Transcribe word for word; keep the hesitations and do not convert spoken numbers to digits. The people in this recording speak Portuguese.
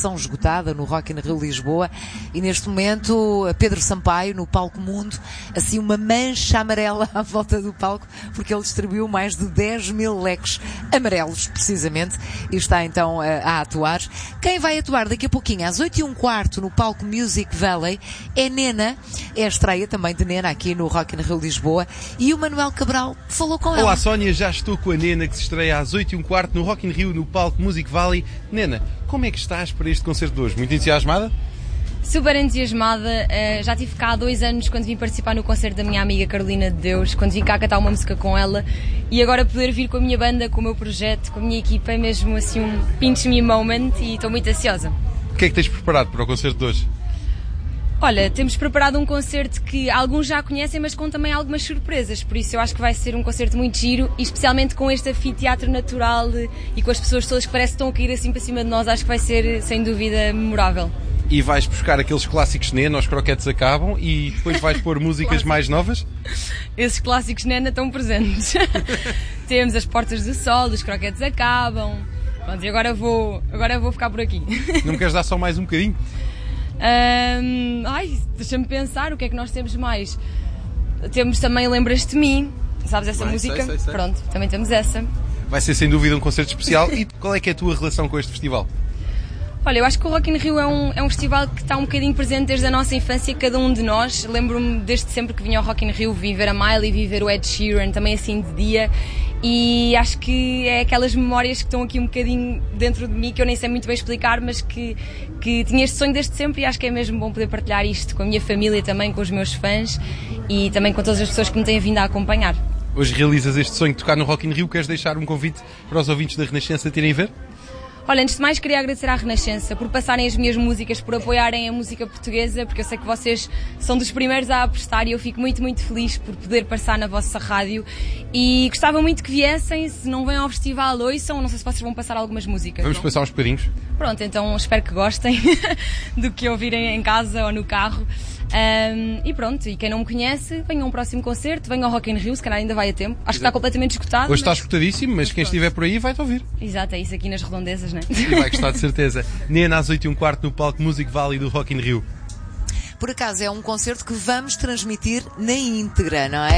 apresentação esgotada no Rock in Rio Lisboa e neste momento Pedro Sampaio no palco Mundo, assim uma mancha amarela à volta do palco, porque ele distribuiu mais de dez mil leques amarelos, precisamente, e está então a, a atuar. Quem vai atuar daqui a pouquinho, às oito e um quarto, no palco Music Valley, é Nena, é a estreia também de Nena aqui no Rock in Rio Lisboa, e o Manuel Cabral falou com ela. Olá Sónia, já estou com a Nena, que se estreia às oito e um quarto no Rock in Rio, no palco Music Valley. Nena, como é que estás para este concerto de hoje? Muito entusiasmada? Super entusiasmada, uh, já estive cá há dois anos quando vim participar no concerto da minha amiga Carolina de Deus, quando vim cá cantar uma música com ela, e agora poder vir com a minha banda, com o meu projeto, com a minha equipa, é mesmo assim um pinch me moment e estou muito ansiosa. O que é que tens preparado para o concerto de hoje? Olha, temos preparado um concerto que alguns já conhecem, mas com também algumas surpresas, por isso eu acho que vai ser um concerto muito giro, e especialmente com este anfiteatro natural e com as pessoas todas que parece que estão a cair assim para cima de nós, acho que vai ser sem dúvida memorável. E vais buscar aqueles clássicos Nena, os croquetes acabam, e depois vais pôr músicas mais novas? Esses clássicos Nena estão presentes. Temos as Portas do Sol, os croquetes acabam. Pronto, e agora vou, agora vou ficar por aqui. Não me queres dar só mais um bocadinho? Um, ai, deixa-me pensar, o que é que nós temos mais? Temos também Lembras de Mim, sabes essa Bem, música? sei, sei, sei. Pronto, também temos essa. Vai ser sem dúvida um concerto especial. E qual é que é a tua relação com este festival? Olha, eu acho que o Rock in Rio é um, é um festival que está um bocadinho presente desde a nossa infância, cada um de nós. Lembro-me desde sempre que vinha ao Rock in Rio, vi ver a Miley, vi ver o Ed Sheeran, também assim de dia. E acho que é aquelas memórias que estão aqui um bocadinho dentro de mim, que eu nem sei muito bem explicar, mas que, que tinha este sonho desde sempre, e acho que é mesmo bom poder partilhar isto com a minha família também, com os meus fãs e também com todas as pessoas que me têm vindo a acompanhar. Hoje realizas este sonho de tocar no Rock in Rio. Queres deixar um convite para os ouvintes da Renascença terem a ver? Olha, antes de mais queria agradecer à Renascença por passarem as minhas músicas, por apoiarem a música portuguesa, porque eu sei que vocês são dos primeiros a apostar e eu fico muito, muito feliz por poder passar na vossa rádio, e gostava muito que viessem. Se não vêm ao festival, ouçam, não sei se vocês vão passar algumas músicas. Vamos não? passar uns bocadinhos. Pronto, então espero que gostem do que ouvirem em casa ou no carro. Um, e pronto, e quem não me conhece, venha a um próximo concerto, venha ao Rock in Rio, se calhar ainda vai a tempo. Acho Exato. que está completamente esgotado. Hoje mas... está esgotadíssimo, mas, mas quem estiver por aí vai-te ouvir. Exato, é isso aqui nas redondezas, não é? E vai gostar de certeza. Nena, às oito e um quarto no palco Music Valley do Rock in Rio. Por acaso é um concerto que vamos transmitir na íntegra, não é?